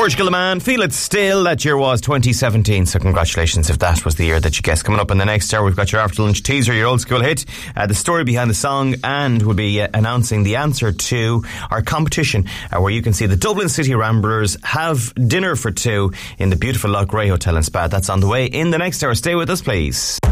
Portugal, the man, feel it still. That year was 2017, so congratulations if that was the year that you guessed. Coming up in the next hour, we've got your after lunch teaser, your old school hit, the story behind the song, and we'll be announcing the answer to our competition where you can see the Dublin City Ramblers have dinner for two in the beautiful Loch Ray Hotel and Spa. That's on the way in the next hour. Stay with us, please.